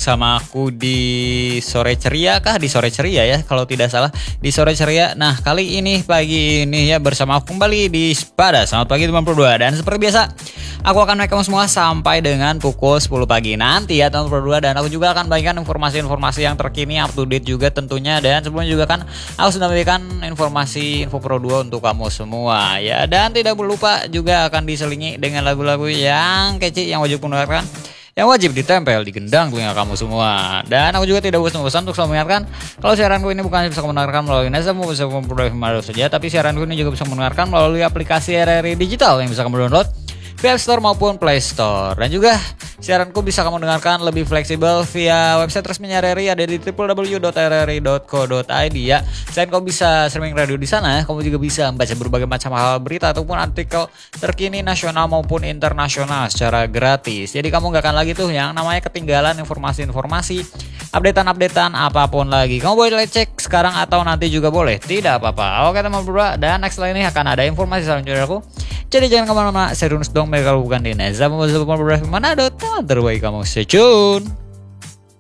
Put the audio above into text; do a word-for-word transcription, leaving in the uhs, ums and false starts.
bersama aku di Sore Ceria kah? Di Sore Ceria ya kalau tidak salah, di Sore Ceria. Nah kali ini pagi ini ya bersama aku kembali di Spada. Selamat pagi teman berdua. Dan seperti biasa aku akan naik kamu semua sampai dengan pukul sepuluh pagi nanti ya teman berdua. Dan aku juga akan bagikan informasi-informasi yang terkini, up to date juga tentunya. Dan sebelumnya juga kan aku sudah memberikan informasi info Pro dua untuk kamu semua ya. Dan tidak lupa juga akan diselingi dengan lagu-lagu yang kece yang wajib mendengarkan, yang wajib ditempel di gendang telinga kamu semua. Dan aku juga tidak bosan-bosan untuk selalu mengingatkan kalau siaranku ini bukan bisa kamu dengarkan melalui Nesa mau bisa memperoleh saja, tapi siaranku ini juga bisa mendengarkan melalui aplikasi R R I Digital yang bisa kamu download via App Store maupun Play Store. Dan juga siaranku bisa kamu dengarkan lebih fleksibel via website resminya R R I ada di w w w dot r r i dot co dot i d ya. Selain kamu bisa streaming radio di sana, kamu juga bisa membaca berbagai macam hal berita ataupun artikel terkini nasional maupun internasional secara gratis. Jadi kamu gak akan lagi tuh yang namanya ketinggalan informasi-informasi, updatean-updatean apapun lagi. Kamu boleh cek sekarang atau nanti juga boleh, tidak apa-apa. Oke teman berdua, dan next lain ini akan ada informasi selanjutnya aku. Jadi jangan kemana-mana, serius dong mereka bukan di Neza. Mau bersama beberapa Manado, teman terbaik kamu, stay tune.